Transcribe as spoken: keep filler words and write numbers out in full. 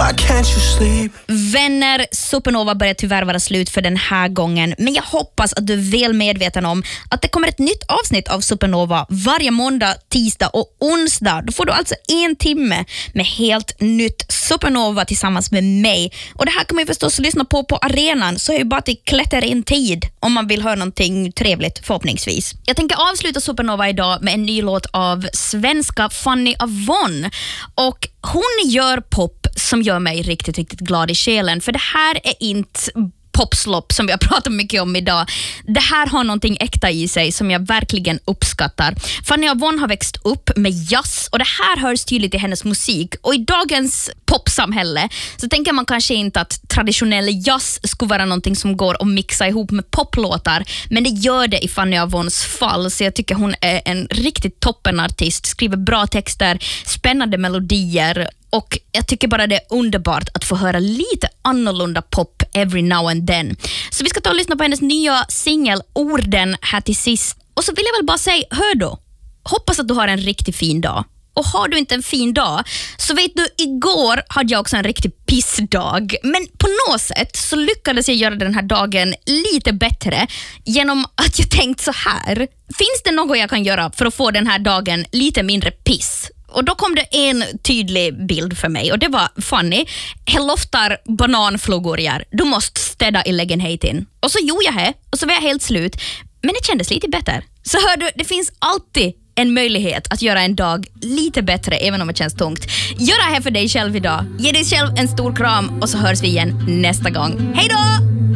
Why can't you sleep? Vänner, Supernova börjar tyvärr vara slut för den här gången. Men jag hoppas att du är väl medveten om att det kommer ett nytt avsnitt av Supernova varje måndag, tisdag och onsdag. Då får du alltså en timme med helt nytt Supernova tillsammans med mig. Och det här kan man ju förstås lyssna på på arenan, så är ju bara att klättra in tid om man vill höra någonting trevligt förhoppningsvis. Jag tänker avsluta Supernova idag med en ny låt av svenska Fanny Avon. Och hon gör pop som gör mig riktigt, riktigt glad i själen. För det här är inte popslopp som vi har pratat mycket om idag. Det här har någonting äkta i sig som jag verkligen uppskattar. Fanny Avon har växt upp med jazz och det här hörs tydligt i hennes musik. Och i dagens popsamhälle så tänker man kanske inte att traditionell jazz skulle vara någonting som går att mixa ihop med poplåtar. Men det gör det i Fanny Avons fall, så jag tycker hon är en riktigt toppenartist. Skriver bra texter, spännande melodier. Och jag tycker bara det är underbart att få höra lite annorlunda pop every now and then. Så vi ska ta och lyssna på hennes nya singel Orden här till sist. Och så vill jag väl bara säga, hör då, hoppas att du har en riktigt fin dag. Och har du inte en fin dag, så vet du, igår hade jag också en riktig pissdag. Men på något sätt så lyckades jag göra den här dagen lite bättre genom att jag tänkt så här. Finns det något jag kan göra för att få den här dagen lite mindre piss? Och då kom det en tydlig bild för mig. Och det var Fanny. Helloftar bananflugorgar. Du måste städa i lägenheten. Och så gjorde jag det. Och så var jag helt slut. Men det kändes lite bättre. Så hör du, det finns alltid en möjlighet att göra en dag lite bättre även om det känns tungt. Gör det här för dig själv idag. Ge dig själv en stor kram och så hörs vi igen nästa gång. Hej då!